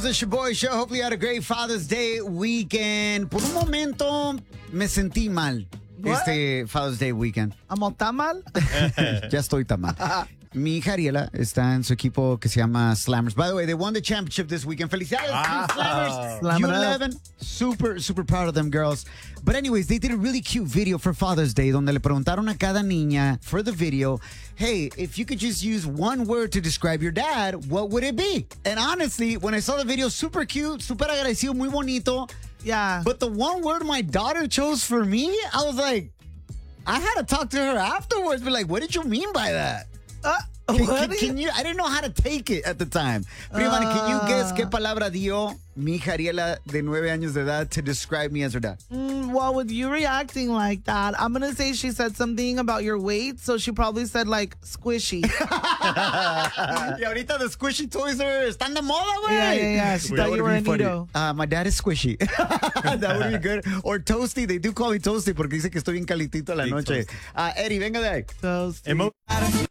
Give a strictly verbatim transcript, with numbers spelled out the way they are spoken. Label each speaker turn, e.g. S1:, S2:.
S1: Regresamos a Shaboy Show. Hopefully you had a great Father's Day weekend. Por un momento me sentí mal.
S2: What?
S1: Este Father's Day weekend.
S2: ¿Amo tan mal?
S1: Ya estoy tan mal. Mi hija Ariela está en su equipo que se llama Slammers. By the way, they won the championship this weekend. Felicidades,
S3: Ah.
S1: Slammers.
S2: Slam it
S1: U
S2: up.
S1: eleven. Super, super proud of them girls. But anyways, they did a really cute video for Father's Day donde le preguntaron a cada niña for the video, hey, if you could just use one word to describe your dad, what would it be? And honestly, when I saw the video, super cute, super agradecido, muy bonito.
S2: Yeah.
S1: But the one word my daughter chose for me, I was like, I had to talk to her afterwards. But like, what did you mean by that?
S2: Uh,
S1: Can,
S2: what
S1: can-
S2: do
S1: can you? I didn't know how to take it at the time. Prima, can you guess qué palabra dio mi hija Ariela de nueve años de edad to describe me as her dad?
S2: Mm, well, with you reacting like that, I'm going to say she said something about your weight. So she probably said like squishy.
S1: Y ahorita the squishy toys are están de moda, güey.
S2: yeah, yeah, yeah. She
S3: That
S2: thought
S1: would
S2: you were
S1: be
S2: a
S1: funny.
S2: Nito.
S1: Uh, my dad is squishy. That would be good. Or toasty. They do call me toasty porque dice que estoy bien calitito a la
S3: Big
S1: noche.
S3: toasty.
S1: Uh, Eddie, venga de ahí.
S2: So,
S3: Emo-